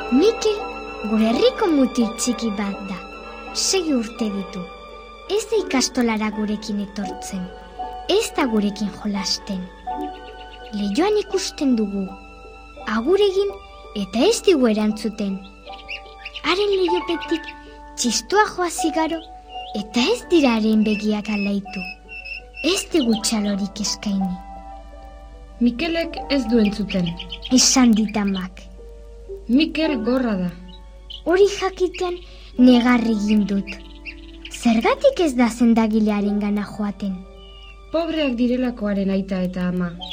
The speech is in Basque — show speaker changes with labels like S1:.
S1: Mikel gure herriko mutil txiki bat da. 6 urte ditu. Ez da ikastolara gurekin etortzen. Ez da gurekin jolasten. Leioan ikusten dugu. Agur egin eta ez digu erantzuten. Haren leiopetik txistoa joazi garo eta ez dira haren begiak alaitu. Ez digu txalorik eskaini.
S2: Mikelek ez du entzuten.
S1: Esan dit amak.
S2: Mikel gorra da.
S1: Hori jakitean negarri egin dut. Zergatik ez da sendagilearen gana joaten?
S2: Pobreak direlakoaren aita eta ama.